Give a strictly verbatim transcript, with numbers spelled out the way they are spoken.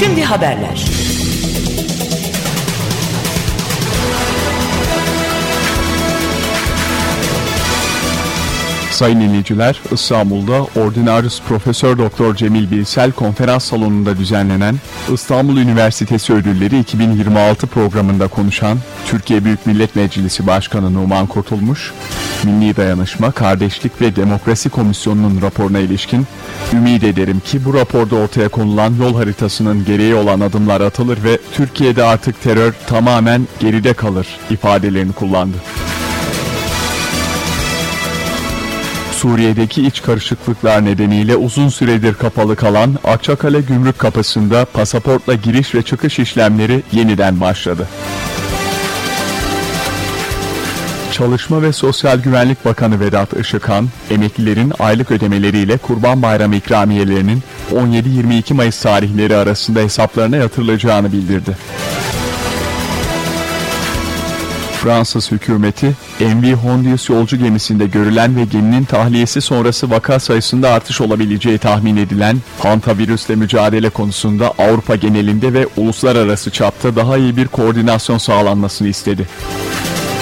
Şimdi haberler. Sayın dinleyiciler, İstanbul'da Ordinarius Profesör Doktor Cemil Bilsel Konferans Salonu'nda düzenlenen İstanbul Üniversitesi Ödülleri iki bin yirmi altı programında konuşan Türkiye Büyük Millet Meclisi Başkanı Numan Kurtulmuş, Milli Dayanışma, Kardeşlik ve Demokrasi Komisyonu'nun raporuna ilişkin "Ümit ederim ki bu raporda ortaya konulan yol haritasının gereği olan adımlar atılır ve Türkiye'de artık terör tamamen geride kalır" ifadelerini kullandı. Suriye'deki iç karışıklıklar nedeniyle uzun süredir kapalı kalan Akçakale Gümrük Kapısı'nda pasaportla giriş ve çıkış işlemleri yeniden başladı. Çalışma ve Sosyal Güvenlik Bakanı Vedat Işıkhan, emeklilerin aylık ödemeleriyle Kurban Bayramı ikramiyelerinin on yedi yirmi iki Mayıs tarihleri arasında hesaplarına yatırılacağını bildirdi. Fransız hükümeti, M V Hondius yolcu gemisinde görülen ve geminin tahliyesi sonrası vaka sayısında artış olabileceği tahmin edilen hantavirüsle mücadele konusunda Avrupa genelinde ve uluslararası çapta daha iyi bir koordinasyon sağlanmasını istedi.